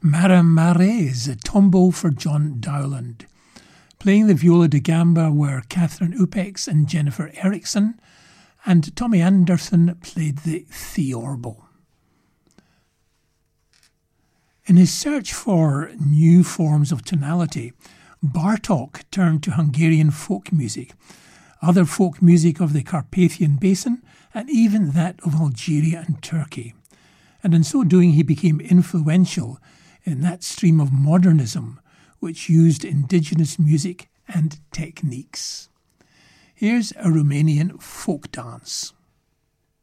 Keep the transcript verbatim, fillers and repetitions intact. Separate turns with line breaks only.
Mara Marais, a tombo for John Dowland. Playing the viola da gamba were Catherine Upex and Jennifer Eriksson, and Tommy Anderson played the theorbo. In his search for new forms of tonality, Bartók turned to Hungarian folk music, other folk music of the Carpathian Basin, and even that of Algeria and Turkey. And in so doing he became influential in that stream of modernism which used indigenous music and techniques. Here's a Romanian folk dance.